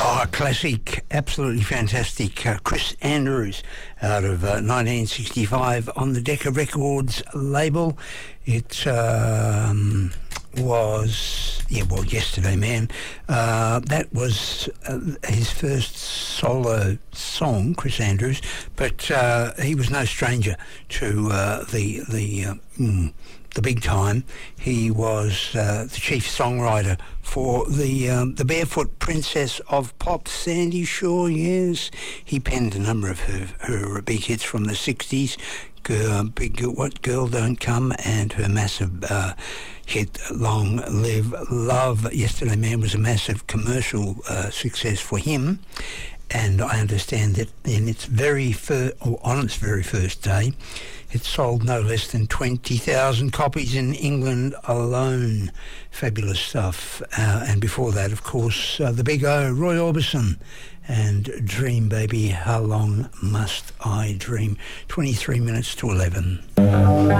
Oh, classic, absolutely fantastic. Chris Andrews out of 1965 on the Decca Records label. It was, Yesterday Man. That was his first solo song, Chris Andrews, but he was no stranger to the big time. He was the chief songwriter for the Barefoot Princess of Pop, Sandy Shaw. Yes, he penned a number of her big hits from the 60s. What Girl Don't Come, and her massive hit Long Live Love. Yesterday Man was a massive commercial success for him, and I understand that on its very first day, it sold no less than 20,000 copies in England alone. Fabulous stuff. And before that, of course, the Big O, Roy Orbison, and Dream Baby, How Long Must I Dream? 23 minutes to 11.